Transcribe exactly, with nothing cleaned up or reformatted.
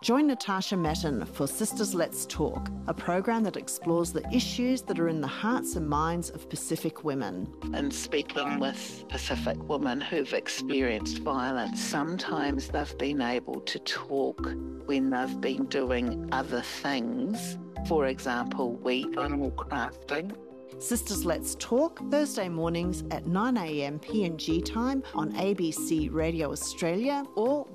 Join Natasha Metten for Sisters Let's Talk, a program that explores the issues that are in the hearts and minds of Pacific women. And speaking with Pacific women who've experienced violence, sometimes they've been able to talk when they've been doing other things, for example, weaving or crafting. Sisters Let's Talk, Thursday mornings at nine a m P N G time on A B C Radio Australia or